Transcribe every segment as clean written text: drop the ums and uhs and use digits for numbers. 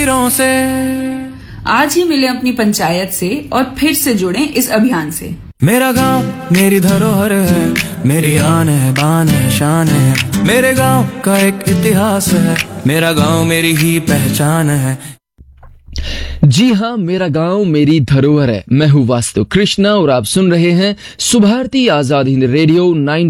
से आज ही मिले अपनी पंचायत से और फिर से जुड़ें इस अभियान से। मेरा गांव मेरी धरोहर है, मेरी आन है, बान है, शान है। मेरे गांव का एक इतिहास है, मेरा गांव मेरी ही पहचान है। जी हाँ, मेरा गांव मेरी धरोहर है। मैं हूँ वास्तु कृष्णा और आप सुन रहे हैं सुभारती आजाद हिंद रेडियो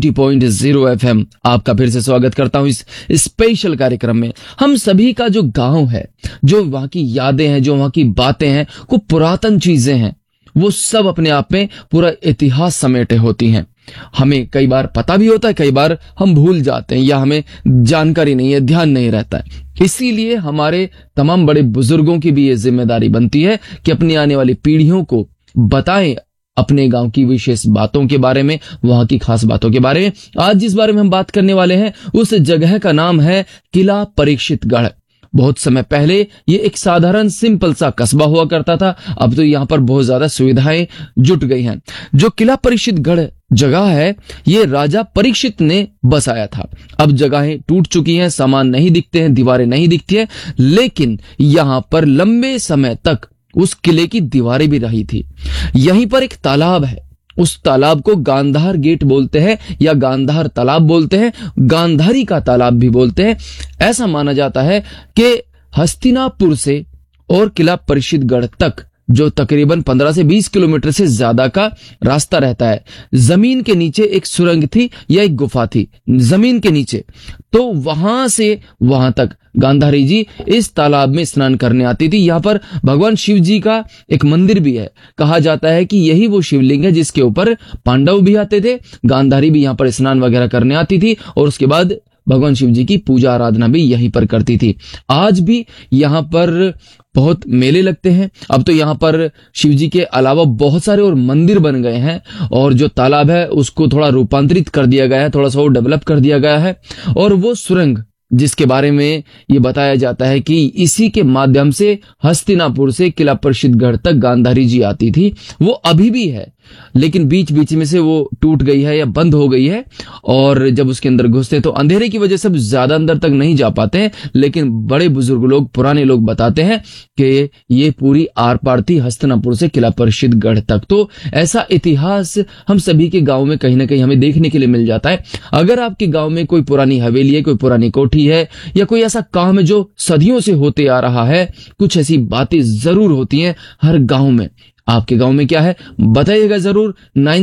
90.0 FM। आपका फिर से स्वागत करता हूँ इस स्पेशल कार्यक्रम में। हम सभी का जो गांव है, जो वहाँ की यादें हैं, जो वहाँ की बातें हैं, को पुरातन चीजें हैं, वो सब अपने आप में पूरा इतिहास समेटे होती हैं। हमें कई बार पता भी होता है, कई बार हम भूल जाते हैं या हमें जानकारी नहीं है, ध्यान नहीं रहता है। इसीलिए हमारे तमाम बड़े बुजुर्गों की भी ये जिम्मेदारी बनती है कि अपनी आने वाली पीढ़ियों को बताएं अपने गांव की विशेष बातों के बारे में, वहां की खास बातों के बारे में। आज जिस बारे में हम बात करने वाले हैं उस जगह का नाम है किला परीक्षितगढ़। बहुत समय पहले ये एक साधारण सिंपल सा कस्बा हुआ करता था। अब तो यहाँ पर बहुत ज्यादा सुविधाएं जुट गई हैं। जो किला परीक्षितगढ़ जगह है, ये राजा परीक्षित ने बसाया था। अब जगहें टूट चुकी हैं, सामान नहीं दिखते हैं, दीवारें नहीं दिखती हैं, लेकिन यहाँ पर लंबे समय तक उस किले की दीवारें भी रही थी। यहीं पर एक तालाब है, उस तालाब को गांधार गेट बोलते हैं या गांधार तालाब बोलते हैं, गांधारी का तालाब भी बोलते हैं। ऐसा माना जाता है कि हस्तिनापुर से और किला परीक्षितगढ़ तक जो तकरीबन 15 से 20 किलोमीटर से ज्यादा का रास्ता रहता है, जमीन के नीचे एक सुरंग थी या एक गुफा थी जमीन के नीचे। तो वहां से वहां तक गांधारी जी इस तालाब में स्नान करने आती थी। यहाँ पर भगवान शिव जी का एक मंदिर भी है। कहा जाता है कि यही वो शिवलिंग है जिसके ऊपर पांडव भी आते थे। गांधारी भी यहाँ पर स्नान वगैरह करने आती थी और उसके बाद भगवान शिव जी की पूजा आराधना भी यहीं पर करती थी। आज भी यहाँ पर बहुत मेले लगते हैं। अब तो यहाँ पर शिव जी के अलावा बहुत सारे और मंदिर बन गए हैं और जो तालाब है उसको थोड़ा रूपांतरित कर दिया गया है, थोड़ा सा और डेवलप कर दिया गया है। और वो सुरंग जिसके बारे में ये बताया जाता है कि इसी के माध्यम से हस्तिनापुर से किला परीक्षितगढ़ तक गांधारी जी आती थी, वो अभी भी है, लेकिन बीच बीच में से वो टूट गई है या बंद हो गई है। और जब उसके अंदर घुसते तो अंधेरे की वजह से ज्यादा अंदर तक नहीं जा पाते हैं, लेकिन बड़े बुजुर्ग लोग, पुराने लोग बताते हैं कि ये पूरी आर पार थी हस्तिनापुर से किला परीक्षितगढ़ तक। तो ऐसा इतिहास हम सभी के गांव में कहीं ना कहीं हमें देखने के लिए मिल जाता है। अगर आपके गांव में कोई पुरानी हवेली है, कोई पुरानी कोठी है या कोई ऐसा काम है जो सदियों से होते आ रहा है, कुछ ऐसी बातें जरूर होती हैं हर गांव में। आपके गांव में क्या है बताइएगा जरूर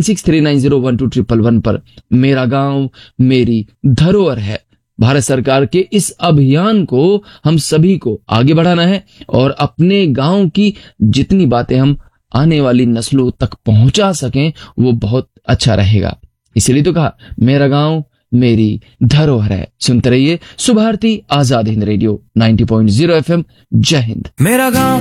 9639012111 पर। मेरा गांव मेरी धरोहर है। भारत सरकार के इस अभियान को हम सभी को आगे बढ़ाना है और अपने गांव की जितनी बातें हम आने वाली नस्लों तक पहुंचा सकें वो बहुत अच्छा रहेगा। इसीलिए तो कहा मेरा गांव मेरी धरोहर है। सुनते रहिए सुभारती आजाद हिंद रेडियो 90.0 FM। जय हिंद। मेरा गांव